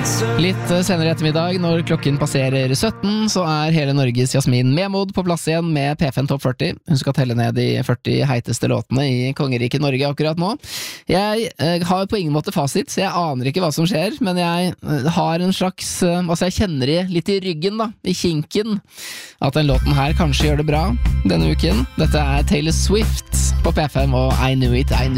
Litt senere i ettermiddag, når klokken passerer 17, så er hele Norges Jasmin Memod på plass igjen med P5 Topp 40. Hun skal telle ned de 40 heiteste låtene i Kongeriket Norge akkurat nå. Jeg har på ingen måte fasit, så jeg aner ikke hva som skjer, men jeg har en slags, jeg kjenner litt i ryggen da, i kinken, at den låten her kanskje gjør det bra denne uken. Dette er Taylor Swift på P5 og I Knew It, I Knew